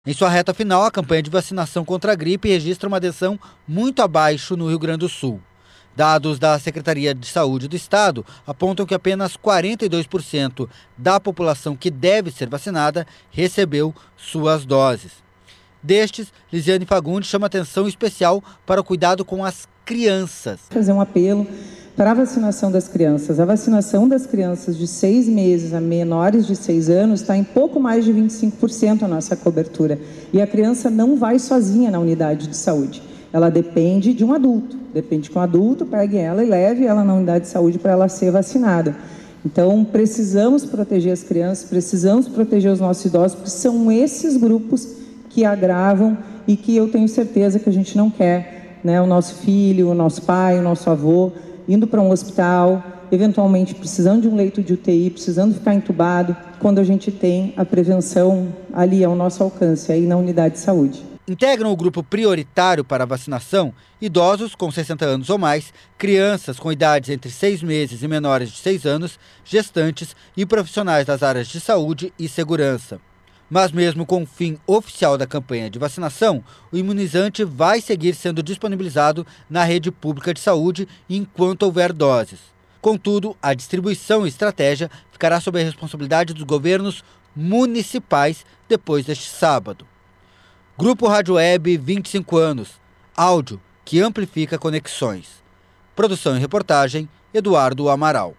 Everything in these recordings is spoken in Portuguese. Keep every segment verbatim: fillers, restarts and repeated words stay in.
Em sua reta final, a campanha de vacinação contra a gripe registra uma adesão muito abaixo no Rio Grande do Sul. Dados da Secretaria de Saúde do Estado apontam que apenas quarenta e dois por cento da população que deve ser vacinada recebeu suas doses. Destes, Lisiane Fagundes chama atenção especial para o cuidado com as crianças. Fazer um apelo para a vacinação das crianças. A vacinação das crianças de seis meses a menores de seis anos está em pouco mais de vinte e cinco por cento a nossa cobertura. E a criança não vai sozinha na unidade de saúde. Ela depende de um adulto. Depende que um adulto pegue ela e leve ela na unidade de saúde para ela ser vacinada. Então, precisamos proteger as crianças, precisamos proteger os nossos idosos, porque são esses grupos que agravam e que eu tenho certeza que a gente não quer, né? O nosso filho, o nosso pai, o nosso avô indo para um hospital, eventualmente precisando de um leito de U T I, precisando ficar entubado, quando a gente tem a prevenção ali ao nosso alcance, aí na unidade de saúde. Integram o grupo prioritário para a vacinação idosos com sessenta anos ou mais, crianças com idades entre seis meses e menores de seis anos, gestantes e profissionais das áreas de saúde e segurança. Mas mesmo com o fim oficial da campanha de vacinação, o imunizante vai seguir sendo disponibilizado na rede pública de saúde enquanto houver doses. Contudo, a distribuição e estratégia ficará sob a responsabilidade dos governos municipais depois deste sábado. Grupo Rádio Web, vinte e cinco anos. Áudio que amplifica conexões. Produção e reportagem, Eduardo Amaral.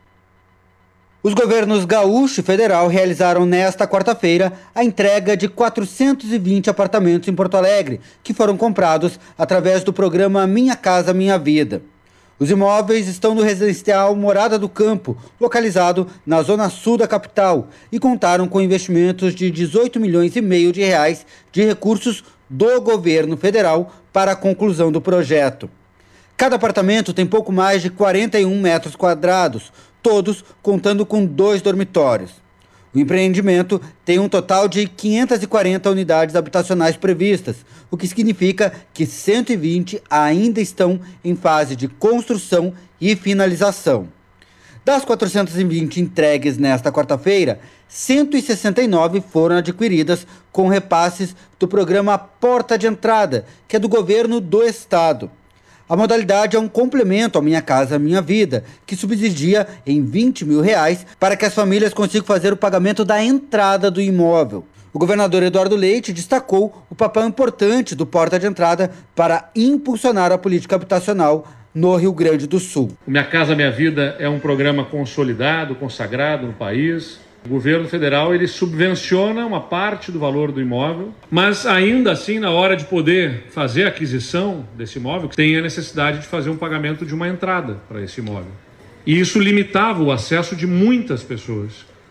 Os governos gaúcho e federal realizaram nesta quarta-feira a entrega de quatrocentos e vinte apartamentos em Porto Alegre, que foram comprados através do programa Minha Casa Minha Vida. Os imóveis estão no residencial Morada do Campo, localizado na zona sul da capital, e contaram com investimentos de dezoito milhões e meio de reais de recursos do governo federal para a conclusão do projeto. Cada apartamento tem pouco mais de quarenta e um metros quadrados, todos contando com dois dormitórios. O empreendimento tem um total de quinhentas e quarenta unidades habitacionais previstas, o que significa que cento e vinte ainda estão em fase de construção e finalização. Das quatrocentas e vinte entregues nesta quarta-feira, cento e sessenta e nove foram adquiridas com repasses do programa Porta de Entrada, que é do governo do estado. A modalidade é um complemento ao Minha Casa Minha Vida, que subsidia em vinte mil reais para que as famílias consigam fazer o pagamento da entrada do imóvel. O governador Eduardo Leite destacou o papel importante do Porta de Entrada para impulsionar a política habitacional no Rio Grande do Sul. O Minha Casa Minha Vida é um programa consolidado, consagrado no país. O governo federal ele subvenciona uma parte do valor do imóvel, mas ainda assim, na hora de poder fazer a aquisição desse imóvel, tem a necessidade de fazer um pagamento de uma entrada para esse imóvel. E isso limitava o acesso de muitas pessoas.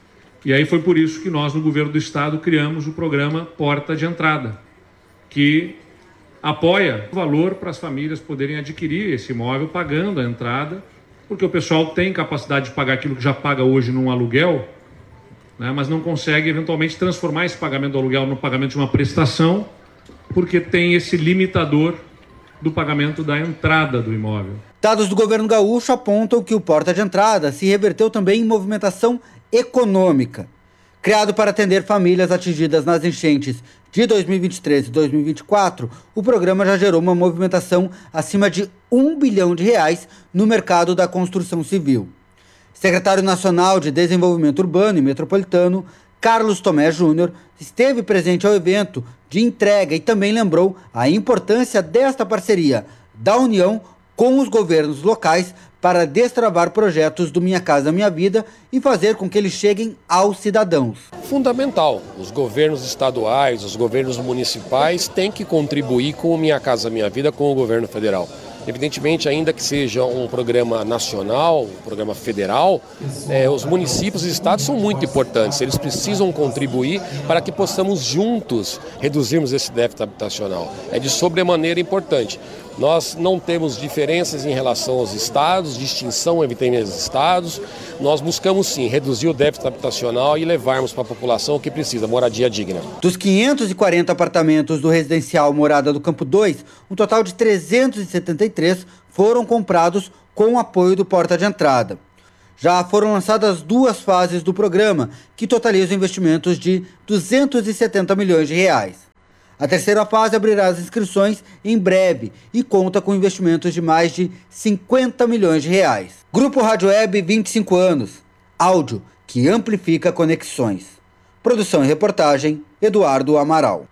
E aí foi por isso que nós, no governo do estado, criamos o programa Porta de Entrada, que apoia o valor para as famílias poderem adquirir esse imóvel pagando a entrada, porque o pessoal tem capacidade de pagar aquilo que já paga hoje num aluguel, né, mas não consegue eventualmente transformar esse pagamento do aluguel no pagamento de uma prestação, porque tem esse limitador do pagamento da entrada do imóvel. Dados do governo gaúcho apontam que o Porta de Entrada se reverteu também em movimentação econômica. Criado para atender famílias atingidas nas enchentes de dois mil e vinte e três e dois mil e vinte e quatro, o programa já gerou uma movimentação acima de um bilhão de reais no mercado da construção civil. Secretário Nacional de Desenvolvimento Urbano e Metropolitano, Carlos Tomé Júnior, esteve presente ao evento de entrega e também lembrou a importância desta parceria da União com os governos locais para destravar projetos do Minha Casa Minha Vida e fazer com que eles cheguem aos cidadãos. Fundamental. Os governos estaduais, os governos municipais têm que contribuir com o Minha Casa Minha Vida com o governo federal. Evidentemente, ainda que seja um programa nacional, um programa federal, é, os municípios e estados são muito importantes. Eles precisam contribuir para que possamos juntos reduzirmos esse déficit habitacional. É de sobremaneira importante. Nós não temos diferenças em relação aos estados, distinção entre os estados. Nós buscamos sim reduzir o déficit habitacional e levarmos para a população o que precisa, moradia digna. Dos quinhentos e quarenta apartamentos do residencial Morada do Campo dois, um total de trezentos e setenta e três foram comprados com o apoio do Porta de Entrada. Já foram lançadas duas fases do programa, que totalizam investimentos de duzentos e setenta milhões de reais. A terceira fase abrirá as inscrições em breve e conta com investimentos de mais de cinquenta milhões de reais. Grupo Rádio Web, vinte e cinco anos. Áudio que amplifica conexões. Produção e reportagem, Eduardo Amaral.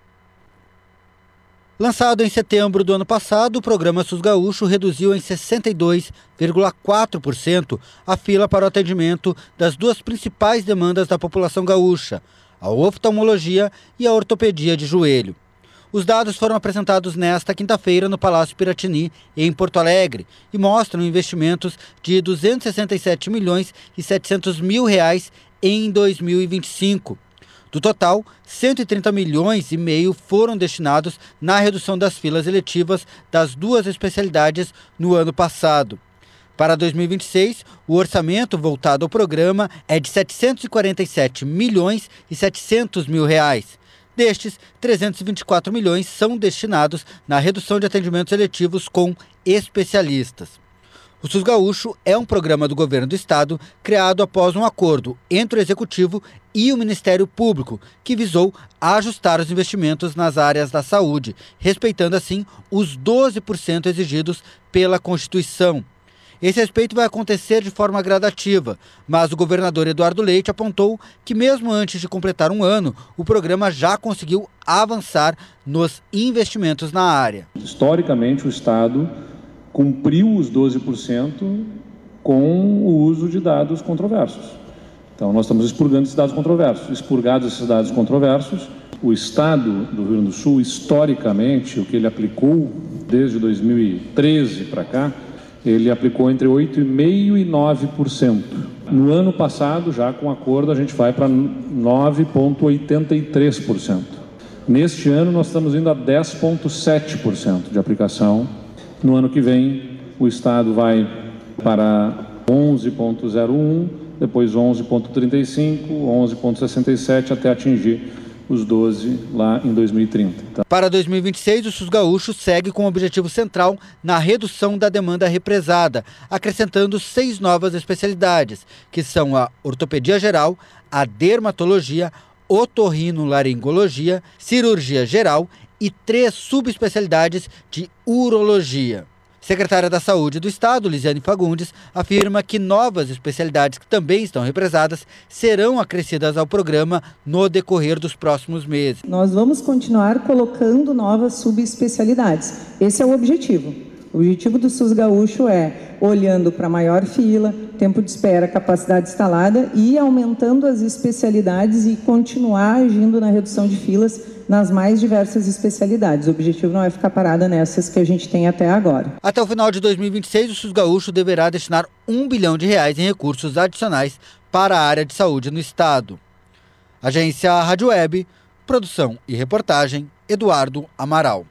Lançado em setembro do ano passado, o programa SUS Gaúcho reduziu em sessenta e dois vírgula quatro por cento a fila para o atendimento das duas principais demandas da população gaúcha, a oftalmologia e a ortopedia de joelho. Os dados foram apresentados nesta quinta-feira no Palácio Piratini, em Porto Alegre, e mostram investimentos de duzentos e sessenta e sete milhões e setecentos mil reais em dois mil e vinte e cinco. Do total, cento e trinta milhões e meio foram destinados na redução das filas eletivas das duas especialidades no ano passado. Para dois mil e vinte e seis, o orçamento voltado ao programa é de setecentos e quarenta e sete milhões e setecentos mil reais. Destes, trezentos e vinte e quatro milhões são destinados na redução de atendimentos eletivos com especialistas. O SUS Gaúcho é um programa do governo do estado criado após um acordo entre o Executivo e o Ministério Público, que visou ajustar os investimentos nas áreas da saúde, respeitando assim os doze por cento exigidos pela Constituição. Esse respeito vai acontecer de forma gradativa, mas o governador Eduardo Leite apontou que mesmo antes de completar um ano, o programa já conseguiu avançar nos investimentos na área. Historicamente, o estado cumpriu os doze por cento com o uso de dados controversos. Então, nós estamos expurgando esses dados controversos. Expurgados esses dados controversos, o Estado do Rio Grande do Sul, historicamente, o que ele aplicou desde dois mil e treze para cá, ele aplicou entre oito vírgula cinco por cento e nove por cento. No ano passado, já com acordo, a gente vai para nove vírgula oitenta e três por cento. Neste ano, nós estamos indo a dez vírgula sete por cento de aplicação. No ano que vem, o Estado vai para onze vírgula zero um, depois onze vírgula trinta e cinco, onze vírgula sessenta e sete, até atingir os doze lá em dois mil e trinta. Então... Para dois mil e vinte e seis, o SUS Gaúcho segue com o objetivo central na redução da demanda represada, acrescentando seis novas especialidades, que são a ortopedia geral, a dermatologia, otorrinolaringologia, cirurgia geral e três subespecialidades de urologia. Secretária da Saúde do Estado, Lisiane Fagundes, afirma que novas especialidades que também estão represadas serão acrescidas ao programa no decorrer dos próximos meses. Nós vamos continuar colocando novas subespecialidades. Esse é o objetivo. O objetivo do SUS Gaúcho é, olhando para maior fila, tempo de espera, capacidade instalada e aumentando as especialidades e continuar agindo na redução de filas nas mais diversas especialidades. O objetivo não é ficar parada nessas que a gente tem até agora. Até o final de dois mil e vinte e seis, o SUS Gaúcho deverá destinar um bilhão de reais em recursos adicionais para a área de saúde no estado. Agência Rádio Web, produção e reportagem, Eduardo Amaral.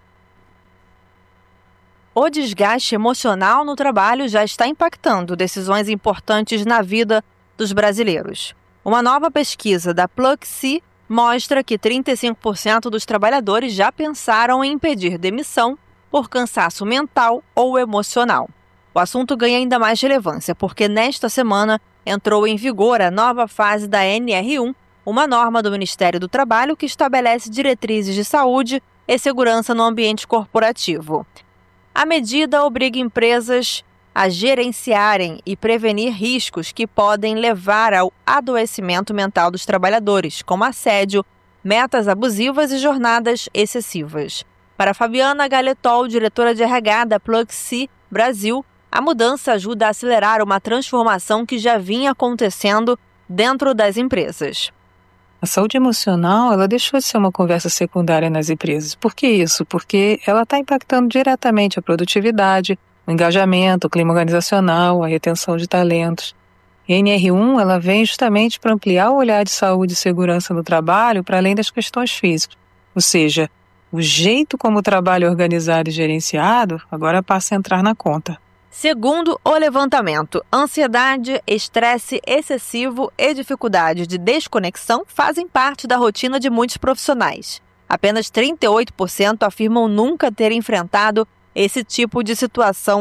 O desgaste emocional no trabalho já está impactando decisões importantes na vida dos brasileiros. Uma nova pesquisa da Pluxee mostra que trinta e cinco por cento dos trabalhadores já pensaram em pedir demissão por cansaço mental ou emocional. O assunto ganha ainda mais relevância porque nesta semana entrou em vigor a nova fase da N R um, uma norma do Ministério do Trabalho que estabelece diretrizes de saúde e segurança no ambiente corporativo. A medida obriga empresas a gerenciarem e prevenir riscos que podem levar ao adoecimento mental dos trabalhadores, como assédio, metas abusivas e jornadas excessivas. Para Fabiana Galetol, diretora de R H da Pluxee Brasil, a mudança ajuda a acelerar uma transformação que já vinha acontecendo dentro das empresas. A saúde emocional, ela deixou de ser uma conversa secundária nas empresas. Por que isso? Porque ela está impactando diretamente a produtividade, o engajamento, o clima organizacional, a retenção de talentos. A N R um, ela vem justamente para ampliar o olhar de saúde e segurança no trabalho para além das questões físicas. Ou seja, o jeito como o trabalho é organizado e gerenciado agora passa a entrar na conta. Segundo o levantamento, ansiedade, estresse excessivo e dificuldade de desconexão fazem parte da rotina de muitos profissionais. Apenas trinta e oito por cento afirmam nunca ter enfrentado esse tipo de situação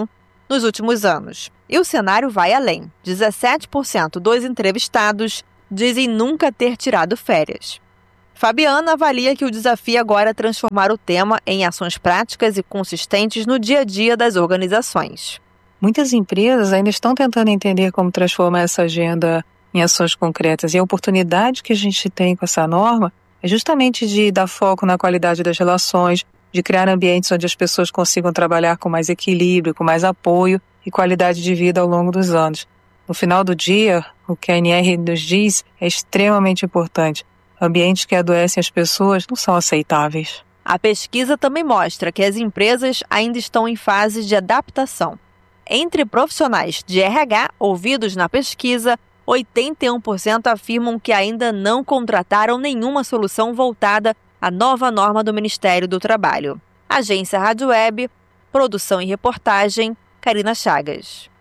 nos últimos anos. E o cenário vai além. dezessete por cento dos entrevistados dizem nunca ter tirado férias. Fabiana avalia que o desafio agora é transformar o tema em ações práticas e consistentes no dia a dia das organizações. Muitas empresas ainda estão tentando entender como transformar essa agenda em ações concretas. E a oportunidade que a gente tem com essa norma é justamente de dar foco na qualidade das relações, de criar ambientes onde as pessoas consigam trabalhar com mais equilíbrio, com mais apoio e qualidade de vida ao longo dos anos. No final do dia, o que a N R nos diz é extremamente importante. Ambientes que adoecem as pessoas não são aceitáveis. A pesquisa também mostra que as empresas ainda estão em fase de adaptação. Entre profissionais de R H ouvidos na pesquisa, oitenta e um por cento afirmam que ainda não contrataram nenhuma solução voltada à nova norma do Ministério do Trabalho. Agência Rádio Web, produção e reportagem, Karina Chagas.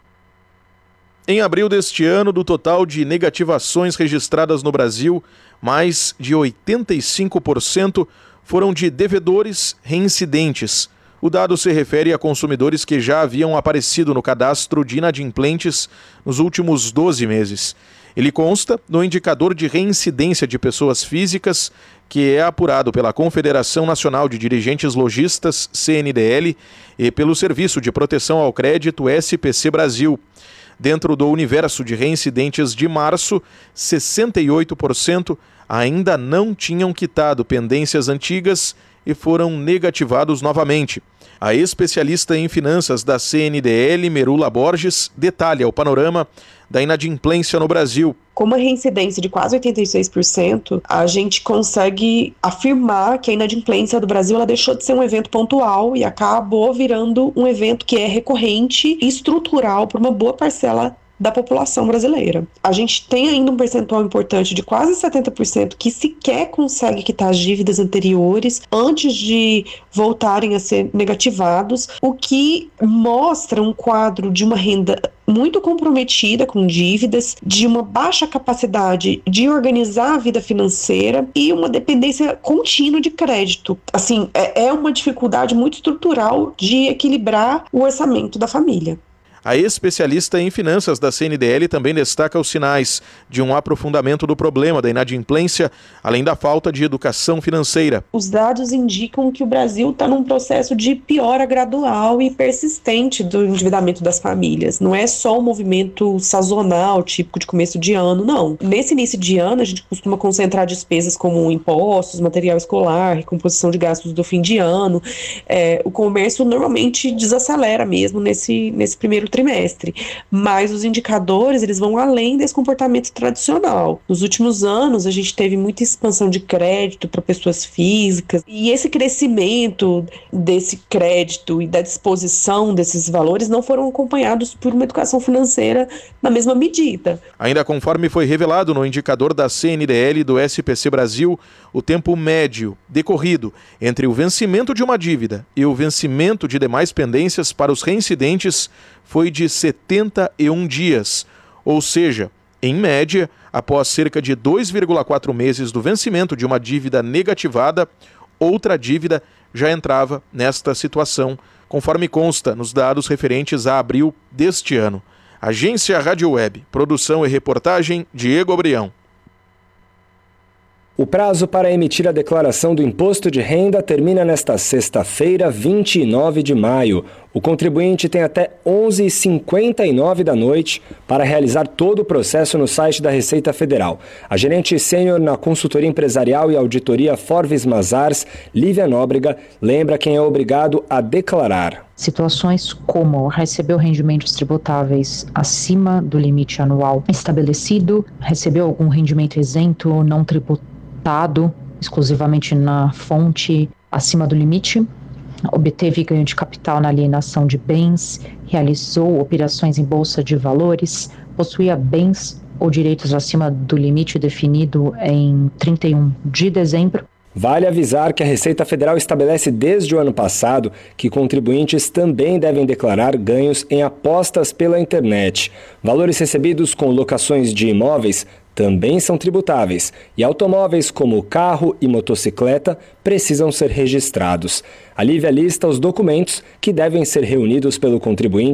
Em abril deste ano, do total de negativações registradas no Brasil, mais de oitenta e cinco por cento foram de devedores reincidentes. O dado se refere a consumidores que já haviam aparecido no cadastro de inadimplentes nos últimos doze meses. Ele consta no indicador de reincidência de pessoas físicas, que é apurado pela Confederação Nacional de Dirigentes Lojistas, C N D L, e pelo Serviço de Proteção ao Crédito, S P C Brasil. Dentro do universo de reincidentes de março, sessenta e oito por cento ainda não tinham quitado pendências antigas e foram negativados novamente. A especialista em finanças da C N D L, Merula Borges, detalha o panorama da inadimplência no Brasil. Com uma reincidência de quase oitenta e seis por cento, a gente consegue afirmar que a inadimplência do Brasil ela deixou de ser um evento pontual e acabou virando um evento que é recorrente e estrutural para uma boa parcela da população brasileira. A gente tem ainda um percentual importante de quase setenta por cento que sequer consegue quitar as dívidas anteriores antes de voltarem a ser negativados, o que mostra um quadro de uma renda muito comprometida com dívidas, de uma baixa capacidade de organizar a vida financeira e uma dependência contínua de crédito. Assim, é, é uma dificuldade muito estrutural de equilibrar o orçamento da família. A especialista em finanças da C N D L também destaca os sinais de um aprofundamento do problema da inadimplência, além da falta de educação financeira. Os dados indicam que o Brasil está num processo de piora gradual e persistente do endividamento das famílias. Não é só um movimento sazonal, típico de começo de ano, não. Nesse início de ano, a gente costuma concentrar despesas como impostos, material escolar, recomposição de gastos do fim de ano. É, o comércio normalmente desacelera mesmo nesse, nesse primeiro trimestre, mas os indicadores eles vão além desse comportamento tradicional. Nos últimos anos a gente teve muita expansão de crédito para pessoas físicas e esse crescimento desse crédito e da disposição desses valores não foram acompanhados por uma educação financeira na mesma medida. Ainda conforme foi revelado no indicador da C N D L e do S P C Brasil, o tempo médio decorrido entre o vencimento de uma dívida e o vencimento de demais pendências para os reincidentes foi de setenta e um dias, ou seja, em média, após cerca de dois vírgula quatro meses do vencimento de uma dívida negativada, outra dívida já entrava nesta situação, conforme consta nos dados referentes a abril deste ano. Agência Rádio Web, produção e reportagem, Diego Abrião. O prazo para emitir a declaração do imposto de renda termina nesta sexta-feira, vinte e nove de maio. O contribuinte tem até onze e cinquenta e nove da noite para realizar todo o processo no site da Receita Federal. A gerente sênior na consultoria empresarial e auditoria Forvis Mazars, Lívia Nóbrega, lembra quem é obrigado a declarar. Situações como recebeu rendimentos tributáveis acima do limite anual estabelecido, recebeu algum rendimento isento não tributado, exclusivamente na fonte acima do limite, obteve ganho de capital na alienação de bens, realizou operações em bolsa de valores, possuía bens ou direitos acima do limite definido em trinta e um de dezembro. Vale avisar que a Receita Federal estabelece desde o ano passado que contribuintes também devem declarar ganhos em apostas pela internet. Valores recebidos com locações de imóveis também são tributáveis e automóveis como carro e motocicleta precisam ser registrados. A Lívia lista os documentos que devem ser reunidos pelo contribuinte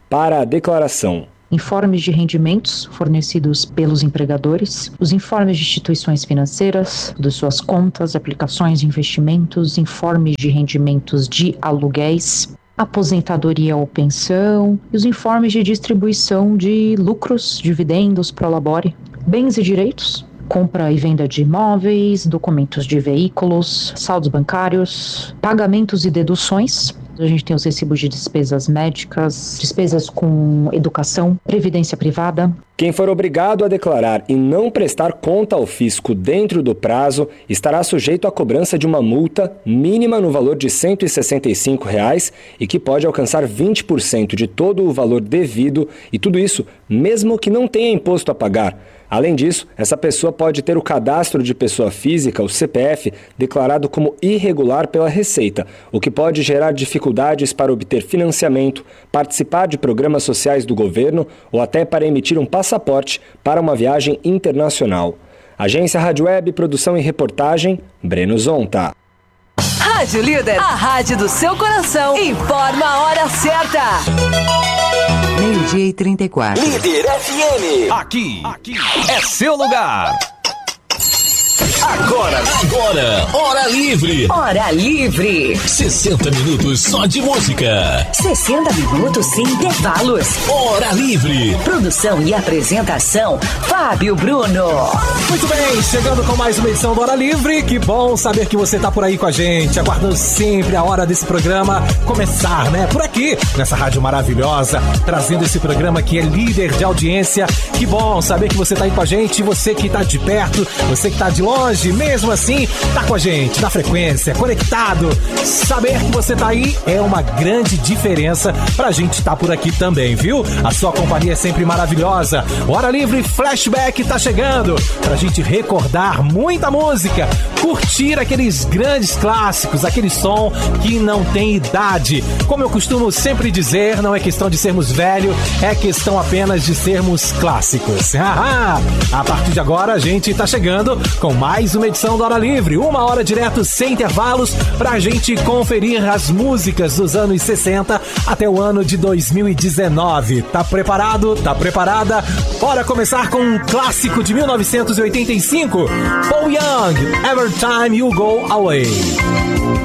para a declaração. Informes de rendimentos fornecidos pelos empregadores, os informes de instituições financeiras, de suas contas, aplicações de investimentos, informes de rendimentos de aluguéis, aposentadoria ou pensão, e os informes de distribuição de lucros, dividendos, prolabore, bens e direitos, compra e venda de imóveis, documentos de veículos, saldos bancários, pagamentos e deduções. A gente tem os recibos de despesas médicas, despesas com educação, previdência privada. Quem for obrigado a declarar e não prestar conta ao fisco dentro do prazo estará sujeito à cobrança de uma multa mínima no valor de cento e sessenta e cinco reais e que pode alcançar vinte por cento de todo o valor devido, e tudo isso mesmo que não tenha imposto a pagar. Além disso, essa pessoa pode ter o cadastro de pessoa física, o C P F, declarado como irregular pela Receita, o que pode gerar dificuldades para obter financiamento, participar de programas sociais do governo ou até para emitir um passaporte para uma viagem internacional. Agência Rádio Web, produção e reportagem, Breno Zonta. Rádio Líder, a rádio do seu coração, informa a hora certa. Meio-dia e trinta e quatro. Líder F M. Aqui, aqui é seu lugar. Agora, agora, Hora Livre. Hora Livre. sessenta minutos só de música. sessenta minutos sem intervalos. Hora Livre. Produção e apresentação, Fábio Bruno. Muito bem, chegando com mais uma edição do Hora Livre. Que bom saber que você tá por aí com a gente, aguardando sempre a hora desse programa começar, né? Por aqui, nessa rádio maravilhosa, trazendo esse programa que é líder de audiência. Que bom saber que você tá aí com a gente, você que tá de perto, você que tá de longe, mesmo assim, tá com a gente, na frequência, conectado. Saber que você tá aí é uma grande diferença pra gente estar por aqui também, viu? A sua companhia é sempre maravilhosa. Hora Livre Flashback tá chegando pra gente recordar muita música, curtir aqueles grandes clássicos, aquele som que não tem idade. Como eu costumo sempre dizer, não é questão de sermos velhos, é questão apenas de sermos clássicos. A partir de agora, a gente tá chegando com mais uma edição do Hora Livre, uma hora direto sem intervalos pra gente conferir as músicas dos anos sessenta até o ano de dois mil e dezenove. Tá preparado? Tá preparada? Bora começar com um clássico de mil novecentos e oitenta e cinco, Paul Young, Every Time You Go Away.